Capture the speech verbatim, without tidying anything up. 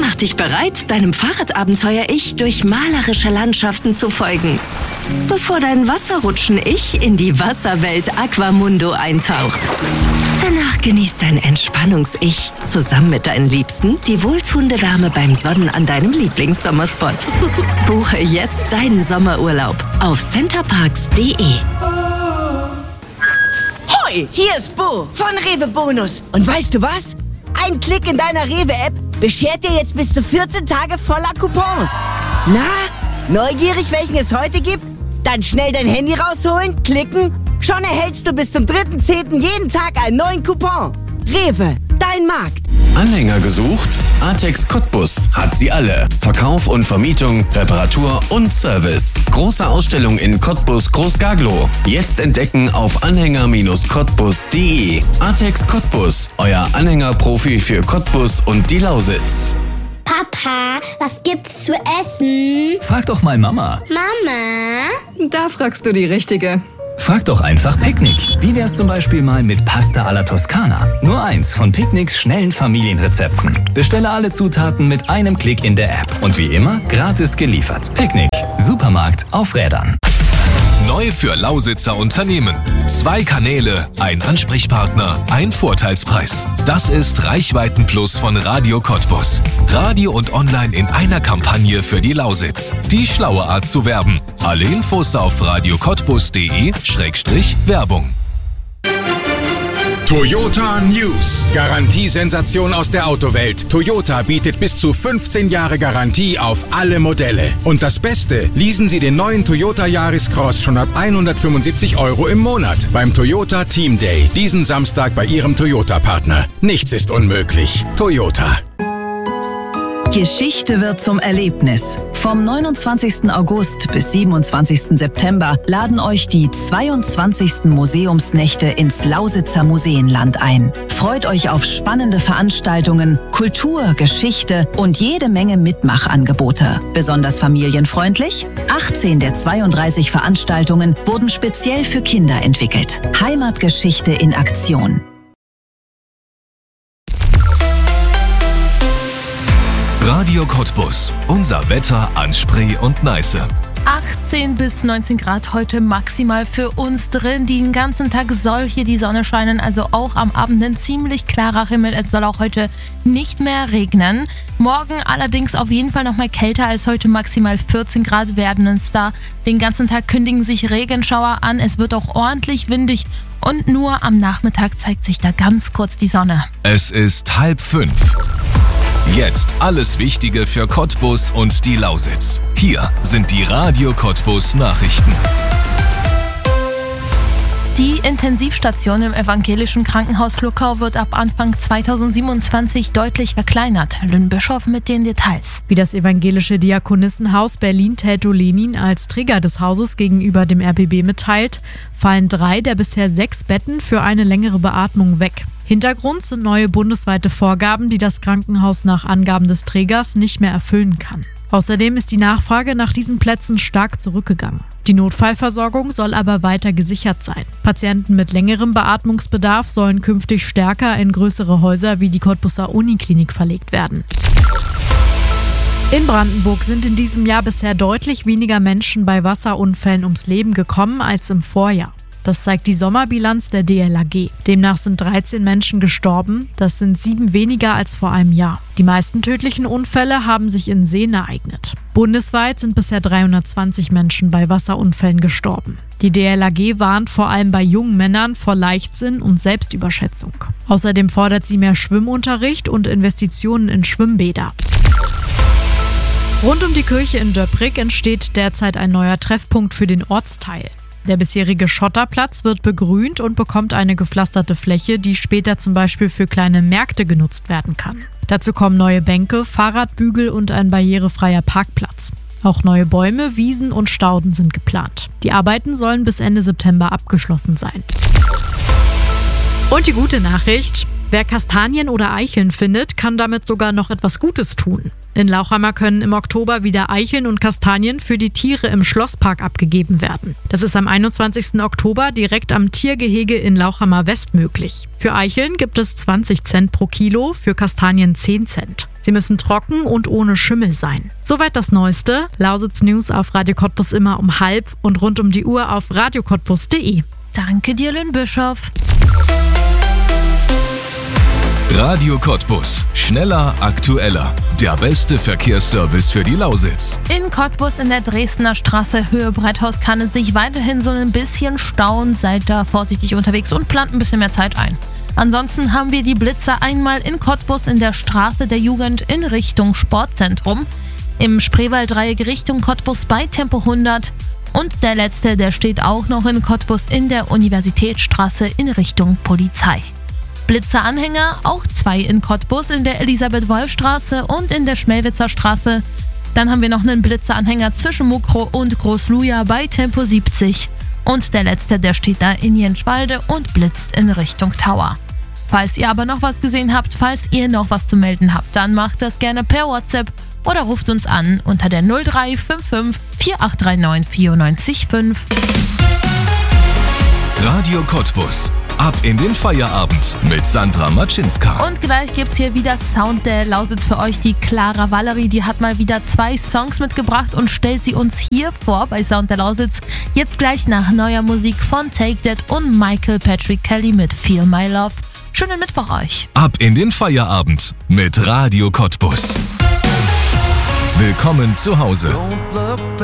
Mach dich bereit, deinem Fahrradabenteuer-Ich durch malerische Landschaften zu folgen, bevor dein Wasserrutschen-Ich in die Wasserwelt Aquamundo eintaucht. Danach genießt dein Entspannungs-Ich zusammen mit deinen Liebsten die wohltuende Wärme beim Sonnen an deinem Lieblingssommerspot. Buche jetzt deinen Sommerurlaub auf centerparks punkt de. Hoi, hier ist Bo von Rewe Bonus. Und weißt du was? Ein Klick in deiner Rewe-App beschert dir jetzt bis zu vierzehn Tage voller Coupons. Na, neugierig, welchen es heute gibt? Dann schnell dein Handy rausholen, klicken. Schon erhältst du bis zum dritten zehnten jeden Tag einen neuen Coupon. Rewe, dein Markt. Anhänger gesucht? Artex Cottbus hat sie alle. Verkauf und Vermietung, Reparatur und Service. Große Ausstellung in Cottbus Groß-Gaglow. Jetzt entdecken auf anhänger Bindestrich cottbus punkt de. Artex Cottbus, euer Anhängerprofi für Cottbus und die Lausitz. Papa, was gibt's zu essen? Frag doch mal Mama. Mama? Da fragst du die Richtige. Frag doch einfach Picknick. Wie wär's zum Beispiel mal mit Pasta alla Toskana? Nur eins von Picknicks schnellen Familienrezepten. Bestelle alle Zutaten mit einem Klick in der App. Und wie immer, gratis geliefert. Picknick. Supermarkt auf Rädern. Neu für Lausitzer Unternehmen. Zwei Kanäle, ein Ansprechpartner, ein Vorteilspreis. Das ist Reichweitenplus von Radio Cottbus. Radio und Online in einer Kampagne für die Lausitz. Die schlaue Art zu werben. Alle Infos auf radio cottbus punkt de Schrägstrich Werbung. Toyota News. Garantiesensation aus der Autowelt. Toyota bietet bis zu fünfzehn Jahre Garantie auf alle Modelle. Und das Beste, leasen Sie den neuen Toyota Yaris Cross schon ab hundertfünfundsiebzig Euro im Monat beim Toyota Team Day. Diesen Samstag bei Ihrem Toyota-Partner. Nichts ist unmöglich. Toyota. Geschichte wird zum Erlebnis. Vom neunundzwanzigsten August bis siebenundzwanzigsten September laden euch die zweiundzwanzigsten Museumsnächte ins Lausitzer Museenland ein. Freut euch auf spannende Veranstaltungen, Kultur, Geschichte und jede Menge Mitmachangebote. Besonders familienfreundlich? achtzehn der zweiunddreißig Veranstaltungen wurden speziell für Kinder entwickelt. Heimatgeschichte in Aktion. Radio Cottbus. Unser Wetter an Spree und Neiße. achtzehn bis neunzehn Grad heute maximal für uns drin. Den ganzen Tag soll hier die Sonne scheinen, also auch am Abend ein ziemlich klarer Himmel. Es soll auch heute nicht mehr regnen. Morgen allerdings auf jeden Fall noch mal kälter als heute. Maximal vierzehn Grad werden es da. Den ganzen Tag kündigen sich Regenschauer an. Es wird auch ordentlich windig und nur am Nachmittag zeigt sich da ganz kurz die Sonne. Es ist halb fünf. Jetzt alles Wichtige für Cottbus und die Lausitz. Hier sind die Radio Cottbus Nachrichten. Die Intensivstation im evangelischen Krankenhaus Luckau wird ab Anfang zweitausendsiebenundzwanzig deutlich verkleinert. Lynn Bischof mit den Details. Wie das evangelische Diakonissenhaus Berlin-Teltow-Lenin als Träger des Hauses gegenüber dem R B B mitteilt, fallen drei der bisher sechs Betten für eine längere Beatmung weg. Hintergrund sind neue bundesweite Vorgaben, die das Krankenhaus nach Angaben des Trägers nicht mehr erfüllen kann. Außerdem ist die Nachfrage nach diesen Plätzen stark zurückgegangen. Die Notfallversorgung soll aber weiter gesichert sein. Patienten mit längerem Beatmungsbedarf sollen künftig stärker in größere Häuser wie die Cottbuser Uniklinik verlegt werden. In Brandenburg sind in diesem Jahr bisher deutlich weniger Menschen bei Wasserunfällen ums Leben gekommen als im Vorjahr. Das zeigt die Sommerbilanz der D L A G. Demnach sind dreizehn Menschen gestorben. Das sind sieben weniger als vor einem Jahr. Die meisten tödlichen Unfälle haben sich in Seen ereignet. Bundesweit sind bisher dreihundertzwanzig Menschen bei Wasserunfällen gestorben. Die D L A G warnt vor allem bei jungen Männern vor Leichtsinn und Selbstüberschätzung. Außerdem fordert sie mehr Schwimmunterricht und Investitionen in Schwimmbäder. Rund um die Kirche in Döprig entsteht derzeit ein neuer Treffpunkt für den Ortsteil. Der bisherige Schotterplatz wird begrünt und bekommt eine gepflasterte Fläche, die später zum Beispiel für kleine Märkte genutzt werden kann. Dazu kommen neue Bänke, Fahrradbügel und ein barrierefreier Parkplatz. Auch neue Bäume, Wiesen und Stauden sind geplant. Die Arbeiten sollen bis Ende September abgeschlossen sein. Und die gute Nachricht: Wer Kastanien oder Eicheln findet, kann damit sogar noch etwas Gutes tun. In Lauchhammer können im Oktober wieder Eicheln und Kastanien für die Tiere im Schlosspark abgegeben werden. Das ist am einundzwanzigsten Oktober direkt am Tiergehege in Lauchhammer West möglich. Für Eicheln gibt es zwanzig Cent pro Kilo, für Kastanien zehn Cent. Sie müssen trocken und ohne Schimmel sein. Soweit das Neueste. Lausitz News auf Radio Cottbus immer um halb und rund um die Uhr auf radio cottbus punkt de. Danke dir, Lynn Bischof. Radio Cottbus. Schneller, aktueller. Der beste Verkehrsservice für die Lausitz. In Cottbus in der Dresdner Straße Höhe Breithaus kann es sich weiterhin so ein bisschen stauen. Seid da vorsichtig unterwegs und plant ein bisschen mehr Zeit ein. Ansonsten haben wir die Blitzer einmal in Cottbus in der Straße der Jugend in Richtung Sportzentrum, im Spreewalddreieck Richtung Cottbus bei Tempo hundert und der letzte, der steht auch noch in Cottbus in der Universitätsstraße in Richtung Polizei. Blitzeranhänger, auch zwei in Cottbus in der Elisabeth-Wolf-Straße und in der Schmelwitzer Straße. Dann haben wir noch einen Blitzeranhänger zwischen Mukro und Großluja bei Tempo siebzig. Und der letzte, der steht da in Jenschwalde und blitzt in Richtung Tower. Falls ihr aber noch was gesehen habt, falls ihr noch was zu melden habt, dann macht das gerne per WhatsApp oder ruft uns an unter der null drei fünf fünf vier acht drei neun vier neun fünf. Radio Cottbus. Ab in den Feierabend mit Sandra Matschinska. Und gleich gibt's hier wieder Sound der Lausitz für euch. Die Clara Valerie, die hat mal wieder zwei Songs mitgebracht und stellt sie uns hier vor bei Sound der Lausitz. Jetzt gleich nach neuer Musik von Take That und Michael Patrick Kelly mit Feel My Love. Schönen Mittwoch euch. Ab in den Feierabend mit Radio Cottbus. Willkommen zu Hause.